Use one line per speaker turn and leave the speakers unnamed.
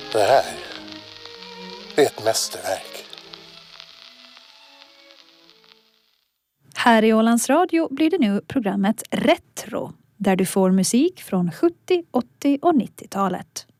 Det här är ett mästerverk.
Här i Ålands Radio blir det nu programmet Retro, där du får musik från 70-, 80- och 90-talet.